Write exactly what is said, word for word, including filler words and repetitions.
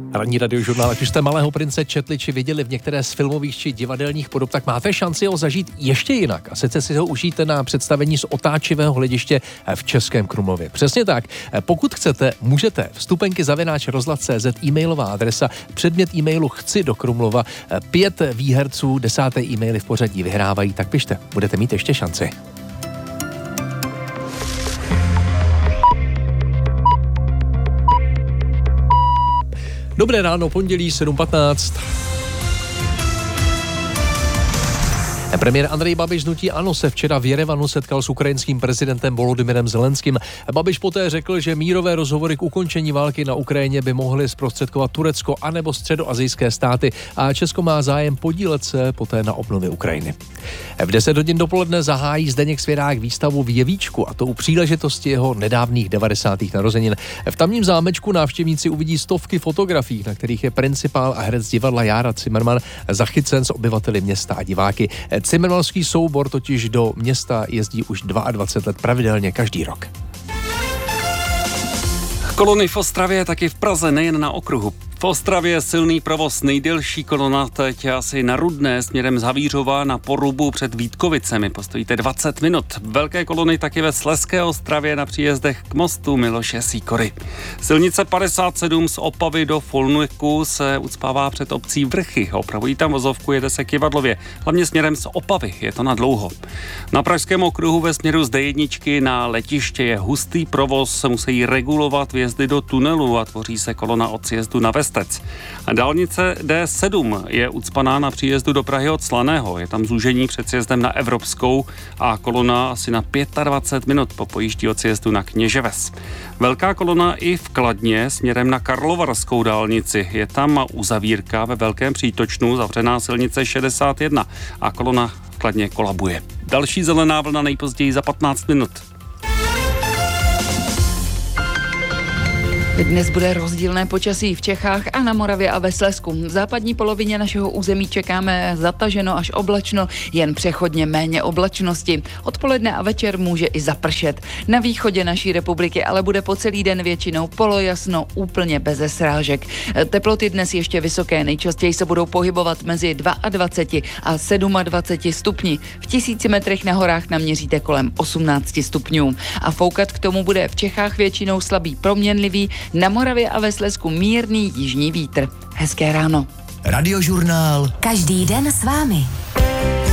Ranní radiožurnál, ať už jste Malého prince četli či viděli v některé z filmových či divadelních podob, tak máte šanci ho zažít ještě jinak. A sice si ho užijte na představení z otáčivého hlediště v Českém Krumlově. Přesně tak. Pokud chcete, můžete. Vstupenky zavináč rozhlas tečka cé zet, e-mailová adresa, předmět e-mailu chci do Krumlova. Pět výherců, desáté e-maily v pořadí vyhrávají, tak pište, budete mít ještě šanci. Dobré ráno, pondělí sedm patnáct. Premiér Andrej Babiš z hnutí ANO se včera v Jerevanu setkal s ukrajinským prezidentem Volodymyrem Zelenským. Babiš poté řekl, že mírové rozhovory k ukončení války na Ukrajině by mohly zprostředkovat Turecko anebo středoasijské státy a Česko má zájem podílet se poté na obnově Ukrajiny. V deset hodin dopoledne zahájí Zdeněk Svěrák výstavu v Jevíčku, a to u příležitosti jeho nedávných devadesátých narozenin. V tamním zámečku návštěvníci uvidí stovky fotografií, na kterých je principál a herec divadla Jára Cimrman zachycen s obyvateli města a diváky. Cimrmanský soubor totiž do města jezdí už dvacet dva let pravidelně každý rok. Kolony v Ostravě, taky v Praze, nejen na okruhu. V Ostravě je silný provoz, nejdelší kolona teď asi na Rudné směrem z Havířova na Porubu před Vítkovicemi. Postojíte dvacet minut. Velké kolony taky ve Slezské Ostravě na příjezdech k mostu Miloše Sýkory. Silnice padesát sedm z Opavy do Folnuku se ucpává před obcí Vrchy. Opravují tam vozovku, jede se k Kivadlově. Hlavně směrem z Opavy, je to na dlouho. Na pražském okruhu ve směru z dé jedna na letiště je hustý provoz, musí regulovat vjezdy do tunelu a tvoří se kolona od sjezdu na Vestec. Dálnice dé sedm je ucpaná na příjezdu do Prahy od Slaného. Je tam zúžení před sjezdem na Evropskou a kolona asi na dvacet pět minut popojíždí od sjezdu na Kněževes. Velká kolona i v Kladně směrem na Karlovarskou dálnici. Je tam uzavírka ve Velkém Přítočnu, zavřená silnice šedesát jedna a kolona v Kladně kolabuje. Další zelená vlna nejpozději za patnáct minut. Dnes bude rozdílné počasí v Čechách a na Moravě a ve Slezsku. V západní polovině našeho území čekáme zataženo až oblačno, jen přechodně méně oblačnosti. Odpoledne a večer může i zapršet. Na východě naší republiky ale bude po celý den většinou polojasno, úplně beze srážek. Teploty dnes ještě vysoké, nejčastěji se budou pohybovat mezi dvacet dva a dvacet sedm stupni. V tisíci metrech na horách naměříte kolem osmnáct stupňů. A foukat k tomu bude v Čechách většinou slabý proměnlivý, na Moravě a ve Slezsku mírný jižní vítr. Hezké ráno. Radiožurnál. Každý den s vámi.